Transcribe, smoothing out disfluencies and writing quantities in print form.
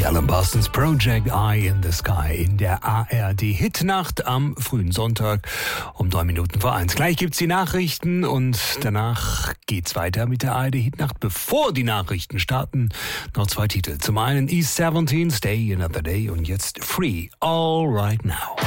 Alan Parsons Project Eye in the Sky in der ARD-Hitnacht am frühen Sonntag um 1:03. Gleich gibt's die Nachrichten und danach geht's weiter mit der ARD-Hitnacht. Bevor die Nachrichten starten, noch 2 Titel. Zum einen E17, Stay Another Day und jetzt Free All Right Now.